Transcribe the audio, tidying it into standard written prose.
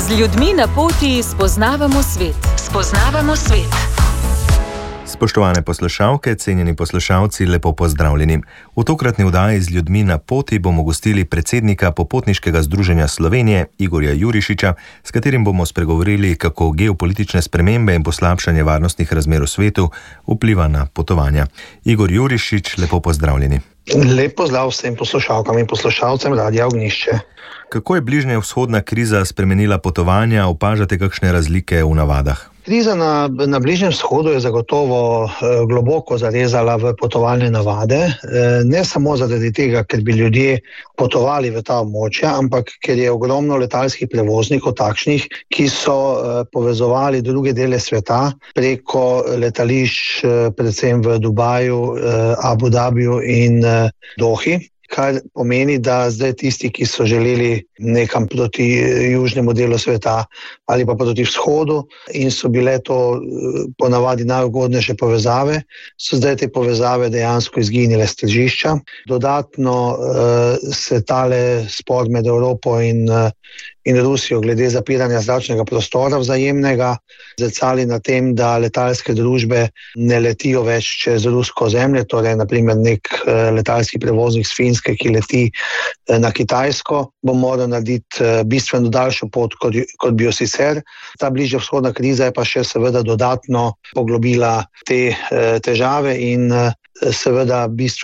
Z ljudmi na poti spoznavamo svet. Spoznavamo svet. Spoštovane poslušalke, cenjeni poslušalci, lepo pozdravljeni. V tokratni oddaji Z ljudmi na poti bomo gostili predsednika Popotniškega združenja Slovenije, Igorja Jurišiča, s katerim bomo spregovorili, kako geopolitične spremembe in poslabšanje varnostnih razmer v svetu vpliva na potovanja. Igor Jurišič, lepo pozdravljeni. Lep pozdrav vsem poslušalkam in poslušalcem Radia Ognjišče. Kako je bližnjevzhodna kriza spremenila potovanja? Opažate kakšne razlike v navadah? Kriza na Bližnjem vzhodu je zagotovo globoko zarezala v potovalne navade, ne samo zaradi tega, ker bi ljudje potovali v ta območja, ampak ker je ogromno letalskih prevoznikov takšnih, ki so povezovali druge dele sveta preko letališč, predvsem v Dubaju, Abu Dhabiju in Dohi. Kar pomeni, da zdaj tisti, ki so želeli nekam proti južnemu delu sveta ali pa proti vzhodu in so bile to ponavadi najugodnejše povezave, so zdaj te povezave dejansko izginile s tržišča. Dodatno se tale spor med Evropo in Rusijo glede zapiranja zračnega prostora vzajemnega zrcali na tem, da letalske družbe ne letijo več čez rusko zemljo, torej naprimer nek letalski prevoznik s Finske, ki leti na Kitajsko, bo moral narediti bistveno daljšo pot, kot bi jo sicer. Ta bližnja vzhodna kriza je pa še seveda dodatno poglobila te težave in seveda bistveno